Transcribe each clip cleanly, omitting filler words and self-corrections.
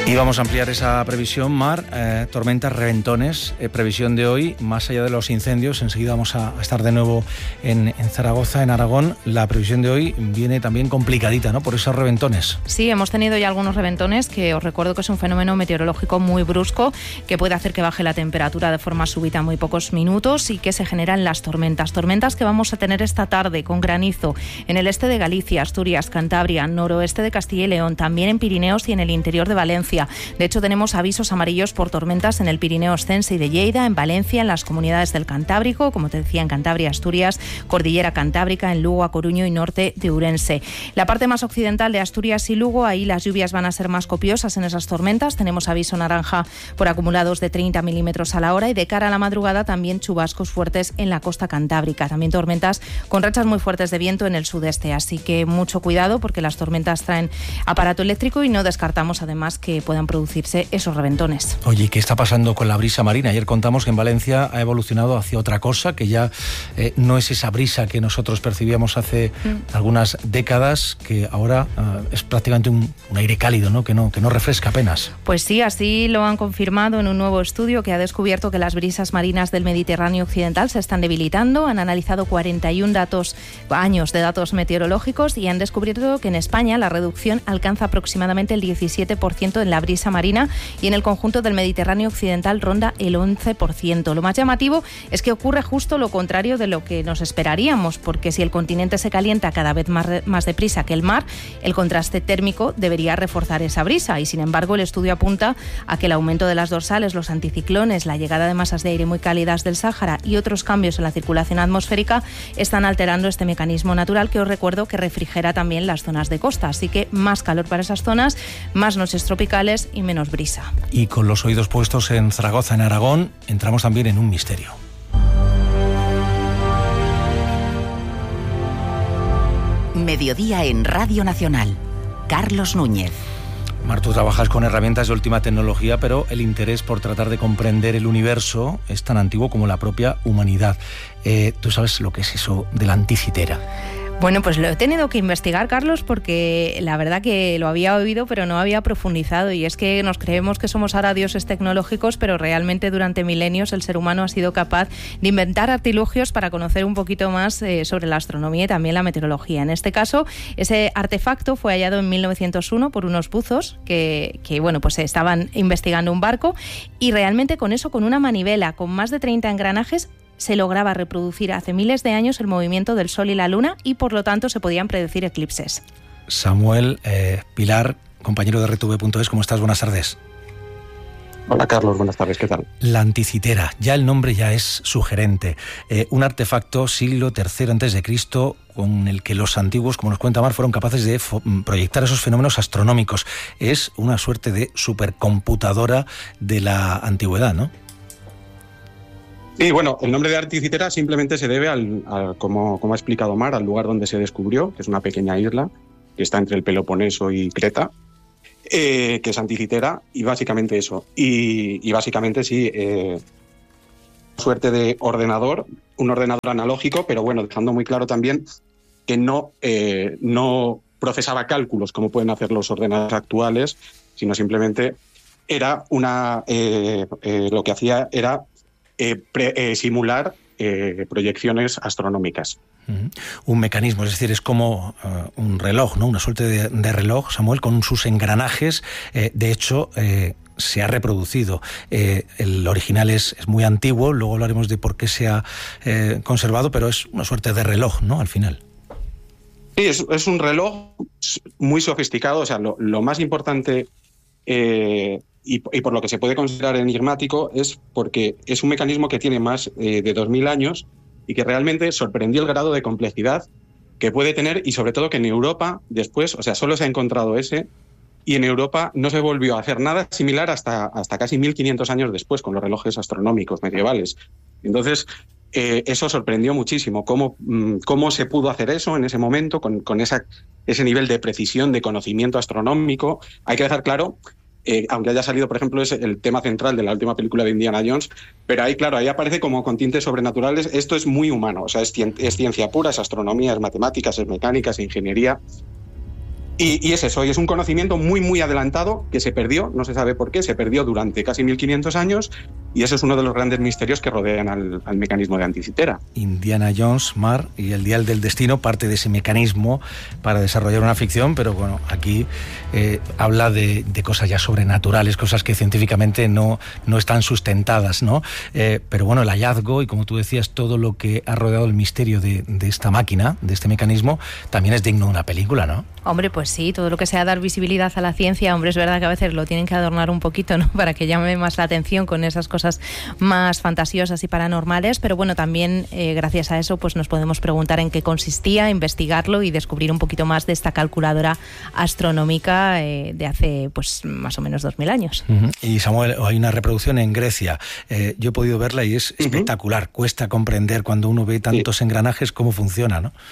Y vamos a ampliar esa previsión, Mar, tormentas, reventones, previsión de hoy, más allá de los incendios, enseguida vamos a estar de nuevo en Zaragoza, en Aragón. La previsión de hoy viene también complicadita, ¿no?, por esos reventones. Sí, hemos tenido ya algunos reventones, que os recuerdo que es un fenómeno meteorológico muy brusco, que puede hacer que baje la temperatura de forma súbita en muy pocos minutos y que se generan las tormentas. Tormentas que vamos a tener esta tarde con granizo en el este de Galicia, Asturias, Cantabria, noroeste de Castilla y León, también en Pirineos y en el interior de Valencia. De hecho, tenemos avisos amarillos por tormentas en el Pirineo Ostense y de Lleida, en Valencia, en las comunidades del Cantábrico, como te decía, en Cantabria, Asturias, Cordillera Cantábrica, en Lugo, A Coruño y norte de Ourense. La parte más occidental de Asturias y Lugo, ahí las lluvias van a ser más copiosas en esas tormentas. Tenemos aviso naranja por acumulados de 30 milímetros a la hora y de cara a la madrugada también chubascos fuertes en la costa cantábrica. También tormentas con rachas muy fuertes de viento en el sudeste. Así que mucho cuidado porque las tormentas traen aparato eléctrico y no descartamos además que puedan producirse esos reventones. Oye, ¿qué está pasando con la brisa marina? Ayer contamos que en Valencia ha evolucionado hacia otra cosa, que ya no es esa brisa que nosotros percibíamos hace algunas décadas, que ahora es prácticamente un aire cálido, ¿no? Que no refresca apenas. Pues sí, así lo han confirmado en un nuevo estudio que ha descubierto que las brisas marinas del Mediterráneo occidental se están debilitando. Han analizado 41 años de datos meteorológicos y han descubierto que en España la reducción alcanza aproximadamente el 17% en la brisa marina y en el conjunto del Mediterráneo occidental ronda el 11%. Lo más llamativo es que ocurre justo lo contrario de lo que nos esperaríamos, porque si el continente se calienta cada vez más deprisa que el mar, el contraste térmico debería reforzar esa brisa y sin embargo el estudio apunta a que el aumento de las dorsales, los anticiclones, la llegada de masas de aire muy cálidas del Sáhara y otros cambios en la circulación atmosférica están alterando este mecanismo natural que os recuerdo que refrigera también las zonas de costa, así que más calor para esas zonas, más noches tropicales y menos brisa. Y con los oídos puestos en Zaragoza, en Aragón, entramos también en un misterio. Mediodía en Radio Nacional. Carlos Núñez. Mar, tú trabajas con herramientas de última tecnología, pero el interés por tratar de comprender el universo es tan antiguo como la propia humanidad. ¿Tú sabes lo que es eso de la anticitera? Bueno, pues lo he tenido que investigar, Carlos, porque la verdad que lo había oído, pero no había profundizado. Y es que nos creemos que somos ahora dioses tecnológicos, pero realmente durante milenios el ser humano ha sido capaz de inventar artilugios para conocer un poquito más sobre la astronomía y también la meteorología. En este caso, ese artefacto fue hallado en 1901 por unos buzos que bueno, pues estaban investigando un barco y realmente con eso, con una manivela, con más de 30 engranajes, se lograba reproducir hace miles de años el movimiento del Sol y la Luna y por lo tanto se podían predecir eclipses. Samuel Pilar, compañero de RTV.es, ¿cómo estás? Buenas tardes. Hola Carlos, buenas tardes, ¿qué tal? La anticitera, ya el nombre ya es sugerente. Un artefacto siglo III a.C. con el que los antiguos, como nos cuenta Mar, fueron capaces de proyectar esos fenómenos astronómicos. Es una suerte de supercomputadora de la antigüedad, ¿no? Sí, bueno, el nombre de anticitera simplemente se debe como ha explicado Mar, al lugar donde se descubrió, que es una pequeña isla que está entre el Peloponeso y Creta, que es anticitera, y básicamente eso. Y básicamente sí, suerte de ordenador, un ordenador analógico, pero bueno, dejando muy claro también que no procesaba cálculos como pueden hacer los ordenadores actuales, sino simplemente era lo que hacía era simular proyecciones astronómicas. Un mecanismo, es decir, es como un reloj, ¿no? Una suerte de reloj, Samuel, con sus engranajes. De hecho, se ha reproducido. El original es muy antiguo, luego hablaremos de por qué se ha conservado, pero es una suerte de reloj, ¿no? Al final. Sí, es un reloj muy sofisticado. O sea, lo más importante y por lo que se puede considerar enigmático es porque es un mecanismo que tiene más de 2000 años y que realmente sorprendió el grado de complejidad que puede tener, y sobre todo que en Europa después, o sea, solo se ha encontrado ese, y en Europa no se volvió a hacer nada similar hasta casi 1500 años después con los relojes astronómicos medievales. Entonces, eso sorprendió muchísimo, cómo se pudo hacer eso en ese momento, con ese nivel de precisión, de conocimiento astronómico. Hay que dejar claro, aunque haya salido, por ejemplo, es el tema central de la última película de Indiana Jones, pero ahí, claro, ahí aparece como con tintes sobrenaturales. Esto es muy humano, o sea, es ciencia pura, es astronomía, es matemáticas, es mecánica, es ingeniería. Y es eso, y es un conocimiento muy, muy adelantado que se perdió, no se sabe por qué, se perdió durante casi 1500 años, y ese es uno de los grandes misterios que rodean al mecanismo de anticitera. Indiana Jones, Mar y el Dial del Destino, parte de ese mecanismo para desarrollar una ficción, pero bueno, aquí habla de cosas ya sobrenaturales, cosas que científicamente no están sustentadas, ¿no? Pero bueno, el hallazgo y, como tú decías, todo lo que ha rodeado el misterio de esta máquina, de este mecanismo, también es digno de una película, ¿no? Hombre, pues sí, todo lo que sea dar visibilidad a la ciencia, hombre, es verdad que a veces lo tienen que adornar un poquito, ¿no? Para que llame más la atención con esas cosas más fantasiosas y paranormales, pero bueno, también gracias a eso pues nos podemos preguntar en qué consistía, investigarlo y descubrir un poquito más de esta calculadora astronómica de hace pues más o menos 2000 años. Y Samuel, hay una reproducción en Grecia, yo he podido verla y es espectacular, cuesta comprender cuando uno ve tantos engranajes cómo funciona, ¿no?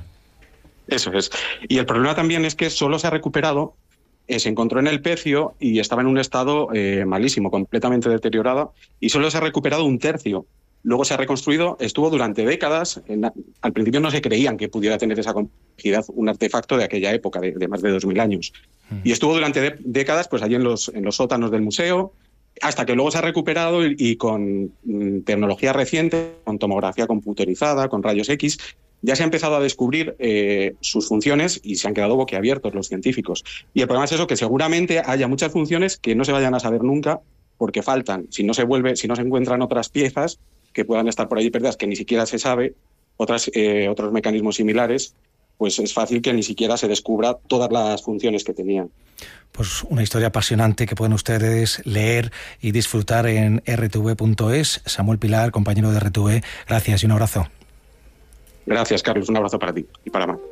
Eso es. Y el problema también es que solo se ha recuperado, se encontró en el pecio y estaba en un estado malísimo, completamente deteriorado, y solo se ha recuperado un tercio. Luego se ha reconstruido, estuvo durante décadas, al principio no se creían que pudiera tener esa complejidad un artefacto de aquella época, de más de 2000 años. Y estuvo durante décadas pues allí en los sótanos del museo, hasta que luego se ha recuperado y con tecnología reciente, con tomografía computerizada, con rayos X, ya se ha empezado a descubrir sus funciones y se han quedado boquiabiertos los científicos. Y el problema es eso, que seguramente haya muchas funciones que no se vayan a saber nunca porque faltan. Si no se encuentran otras piezas que puedan estar por ahí perdidas, que ni siquiera se sabe, otros mecanismos similares, pues es fácil que ni siquiera se descubra todas las funciones que tenían. Pues una historia apasionante que pueden ustedes leer y disfrutar en rtv.es. Samuel Pilar, compañero de RTV, gracias y un abrazo. Gracias, Carlos. Un abrazo para ti y para Mar.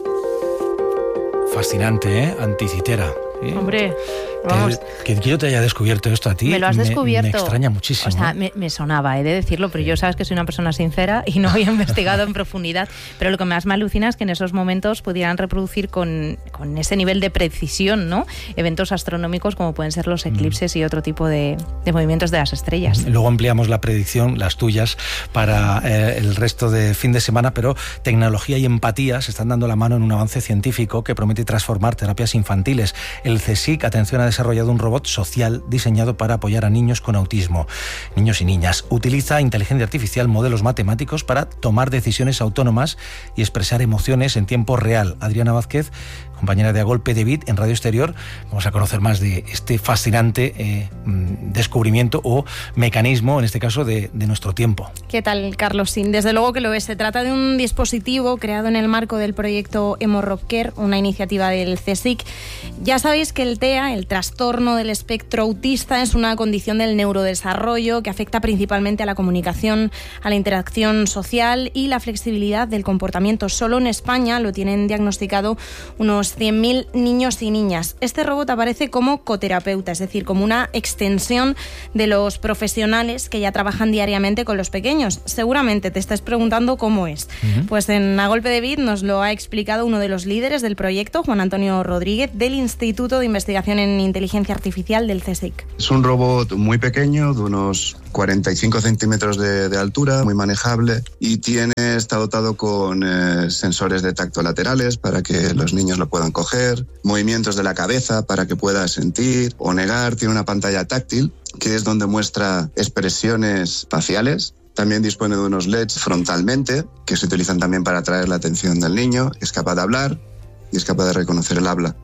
Fascinante, ¿eh? Anticitera. ¿Sí? Hombre, vamos. Que yo te haya descubierto esto a ti. Me lo has descubierto. Me extraña muchísimo. O sea, me sonaba, he de decirlo, pero yo sabes que soy una persona sincera y no había investigado en profundidad. Pero lo que más me alucina es que en esos momentos pudieran reproducir con ese nivel de precisión, ¿no? Eventos astronómicos como pueden ser los eclipses y otro tipo de movimientos de las estrellas. Luego ampliamos la predicción, las tuyas, para el resto de fin de semana, pero tecnología y empatía se están dando la mano en un avance científico que promete transformar terapias infantiles. El CSIC, atención, ha desarrollado un robot social diseñado para apoyar a niños con autismo, niños y niñas. Utiliza inteligencia artificial, modelos matemáticos para tomar decisiones autónomas y expresar emociones en tiempo real. Adriana Vázquez, compañera de A Golpe de Beat en Radio Exterior, vamos a conocer más de este fascinante descubrimiento o mecanismo, en este caso, de nuestro tiempo. ¿Qué tal, Carlos? Sí, desde luego que lo es. Se trata de un dispositivo creado en el marco del proyecto Hemorrhoc-Care, una iniciativa del CSIC. Ya sabéis que el TEA, el trastorno del espectro autista, es una condición del neurodesarrollo que afecta principalmente a la comunicación, a la interacción social y la flexibilidad del comportamiento. Solo en España lo tienen diagnosticado unos 100.000 niños y niñas. Este robot aparece como coterapeuta, es decir, como una extensión de los profesionales que ya trabajan diariamente con los pequeños. Seguramente te estás preguntando cómo es. Pues en A Golpe de Beat nos lo ha explicado uno de los líderes del proyecto, Juan Antonio Rodríguez, del Instituto de Investigación en Inteligencia Artificial del CSIC. Es un robot muy pequeño, de unos 45 centímetros de altura, muy manejable, y está dotado con sensores de tacto laterales para que los niños lo puedan coger, movimientos de la cabeza para que pueda sentir o negar, tiene una pantalla táctil que es donde muestra expresiones faciales. También dispone de unos LEDs frontalmente que se utilizan también para atraer la atención del niño. Es capaz de hablar y es capaz de reconocer el habla.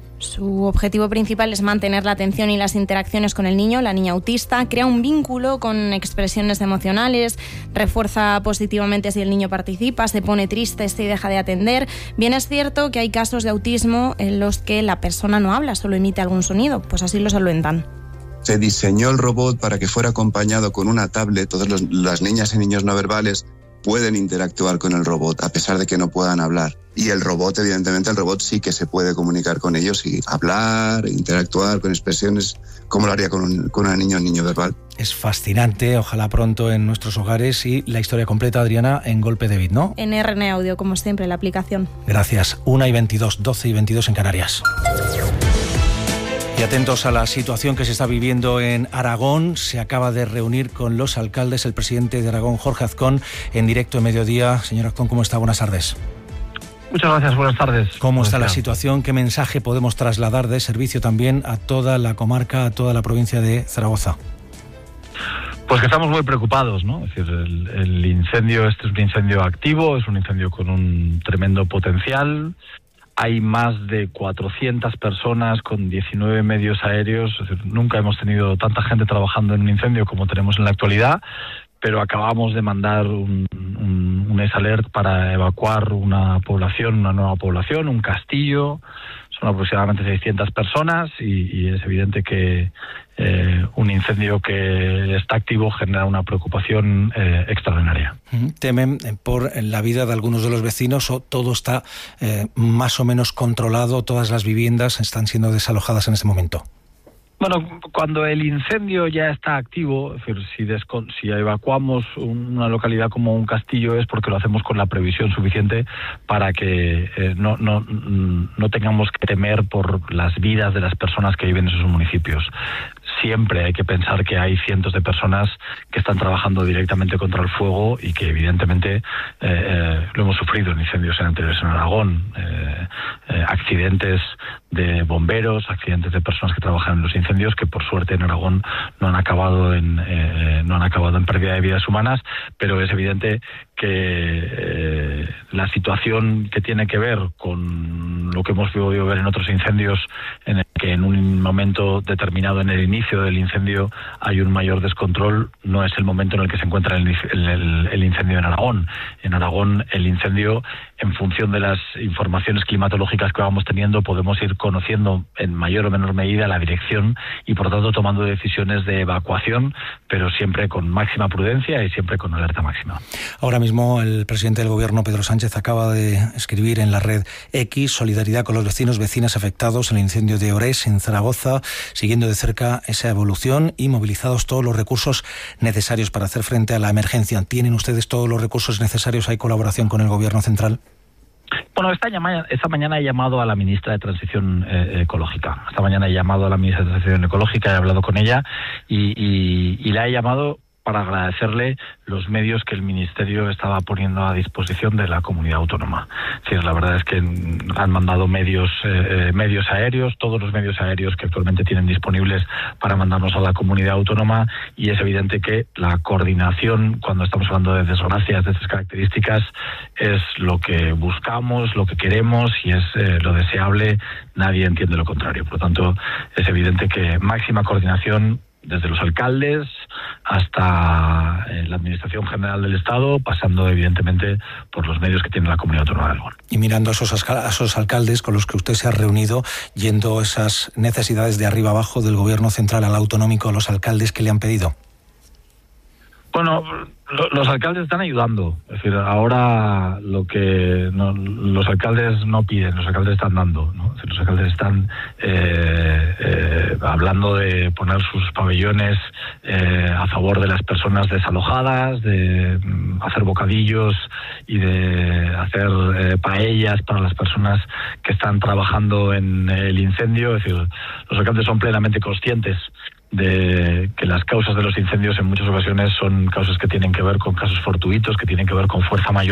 Su objetivo principal es mantener la atención y las interacciones con el niño, la niña autista, crea un vínculo con expresiones emocionales, refuerza positivamente si el niño participa, se pone triste si deja de atender. Bien es cierto que hay casos de autismo en los que la persona no habla, solo emite algún sonido, pues así lo solventan. Se diseñó el robot para que fuera acompañado con una tablet. Todas las niñas y niños no verbales pueden interactuar con el robot a pesar de que no puedan hablar. Y el robot, evidentemente, sí que se puede comunicar con ellos y hablar, interactuar con expresiones como lo haría con un niño verbal. Es fascinante, ojalá pronto en nuestros hogares. Y la historia completa, Adriana, en Golpe de Beat, ¿no? En RN Audio, como siempre, la aplicación. Gracias. 1:22, 12:22 en Canarias. Y atentos a la situación que se está viviendo en Aragón. Se acaba de reunir con los alcaldes el presidente de Aragón, Jorge Azcón, en directo en Mediodía. Señor Azcón, ¿cómo está? Buenas tardes. Muchas gracias, buenas tardes. ¿Cómo está la situación? ¿Qué mensaje podemos trasladar de servicio también a toda la comarca, a toda la provincia de Zaragoza? Pues que estamos muy preocupados, ¿no? Es decir, el incendio, este es un incendio activo, es un incendio con un tremendo potencial. Hay más de 400 personas con 19 medios aéreos. Es decir, nunca hemos tenido tanta gente trabajando en un incendio como tenemos en la actualidad, pero acabamos de mandar un ES-Alert para evacuar una población, una nueva población, un castillo. Son aproximadamente 600 personas y es evidente que un incendio que está activo genera una preocupación extraordinaria. ¿Temen por la vida de algunos de los vecinos o todo está más o menos controlado, todas las viviendas están siendo desalojadas en este momento? Bueno, cuando el incendio ya está activo, es decir, si evacuamos una localidad como un castillo es porque lo hacemos con la previsión suficiente para que no tengamos que temer por las vidas de las personas que viven en esos municipios. Siempre hay que pensar que hay cientos de personas que están trabajando directamente contra el fuego y que evidentemente lo hemos sufrido en incendios anteriores en Aragón, accidentes de bomberos, accidentes de personas que trabajan en los incendios que por suerte en Aragón no han acabado en pérdida de vidas humanas, pero es evidente que la situación que tiene que ver con lo que hemos podido ver en otros incendios, en el que en un momento determinado en el inicio del incendio hay un mayor descontrol, no es el momento en el que se encuentra el incendio en Aragón. En Aragón el incendio, en función de las informaciones climatológicas que vamos teniendo, podemos ir conociendo en mayor o menor medida la dirección y por tanto tomando decisiones de evacuación, pero siempre con máxima prudencia y siempre con alerta máxima. Ahora mismo el presidente del Gobierno, Pedro Sánchez, acaba de escribir en la red X: solidaridad con los vecinos, vecinas afectados en el incendio de Orés, en Zaragoza, siguiendo de cerca esa evolución y movilizados todos los recursos necesarios para hacer frente a la emergencia. ¿Tienen ustedes todos los recursos necesarios? ¿Hay colaboración con el Gobierno central? Bueno, esta mañana he llamado a la ministra de Transición Ecológica. Esta mañana he llamado a la ministra de Transición Ecológica, he hablado con ella y la he llamado para agradecerle los medios que el Ministerio estaba poniendo a disposición de la comunidad autónoma. Sí, la verdad es que han mandado medios aéreos, todos los medios aéreos que actualmente tienen disponibles para mandarnos a la comunidad autónoma, y es evidente que la coordinación, cuando estamos hablando de desgracias de estas características, es lo que buscamos, lo que queremos y es lo deseable. Nadie entiende lo contrario. Por lo tanto, es evidente que máxima coordinación desde los alcaldes hasta la Administración General del Estado, pasando evidentemente por los medios que tiene la Comunidad Autónoma de Aragón. Y mirando a esos alcaldes con los que usted se ha reunido, yendo esas necesidades de arriba abajo, del Gobierno central al autonómico, los alcaldes, ¿qué le han pedido? Bueno, los alcaldes están ayudando. Es decir, ahora los alcaldes no piden, los alcaldes están dando, ¿no? Es decir, los alcaldes están hablando de poner sus pabellones a favor de las personas desalojadas, de hacer bocadillos y de hacer paellas para las personas que están trabajando en el incendio. Es decir, los alcaldes son plenamente conscientes de que las causas de los incendios en muchas ocasiones son causas que tienen que ver con casos fortuitos, que tienen que ver con fuerza mayor.